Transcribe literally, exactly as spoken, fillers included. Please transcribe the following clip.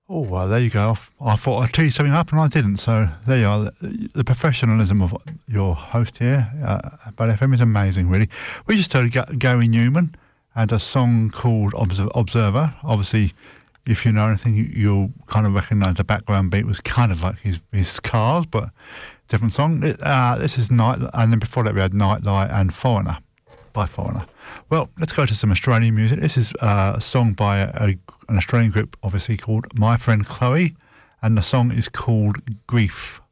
Oh, well, there you go. I thought I'd tee something up and I didn't. So there you are. The, the professionalism of your host here, uh, Bad F M, is amazing, really. We just heard G- Gary Newman and a song called Obs- Observer. Obviously, if you know anything, you, you'll kind of recognise the background beat was kind of like his, his Cars, but different song. It, uh, this is Night, and then before that we had Nightlight and Foreigner, by Foreigner. Well, let's go to some Australian music. This is uh, a song by a, a, an Australian group, obviously, called My Friend Chloe, and the song is called Grief.